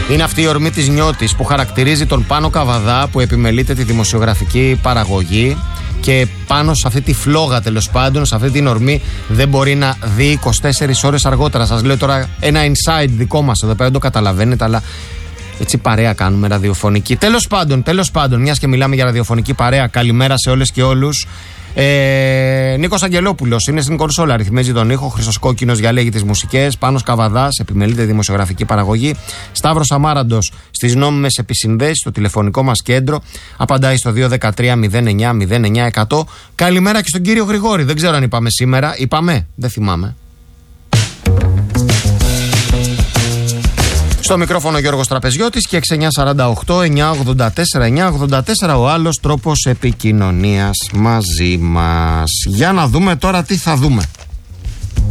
Είναι αυτή η ορμή της νιώτης που χαρακτηρίζει τον Πάνο Καβαδά, που επιμελείται τη δημοσιογραφική παραγωγή και πάνω σε αυτή τη φλόγα, τέλος πάντων, σε αυτή την ορμή, δεν μπορεί να δει 24 ώρες αργότερα. Σας λέω τώρα ένα inside δικό μας εδώ πέρα, δεν το καταλαβαίνετε, αλλά έτσι παρέα κάνουμε ραδιοφωνική. Τέλος πάντων, μιας και μιλάμε για ραδιοφωνική παρέα, καλημέρα σε όλες και όλους. Νίκος Αγγελόπουλος είναι στην κονσόλα, ρυθμίζει τον ήχο. Χρήστος Κόκκινος διαλέγει τις μουσικές. Πάνος Καβαδάς επιμελείται δημοσιογραφική παραγωγή. Σταύρος Αμάραντος στις νόμιμες επισυνδέσεις, στο τηλεφωνικό μας κέντρο. Απαντάει στο 213-09-09-100. Καλημέρα και στον κύριο Γρηγόρη. Δεν ξέρω αν είπαμε σήμερα. Είπαμε, δεν θυμάμαι. Στο μικρόφωνο Γιώργος Τραπεζιώτης και 6948-984-984 ο άλλος τρόπος επικοινωνίας μαζί μας. Για να δούμε τώρα τι θα δούμε.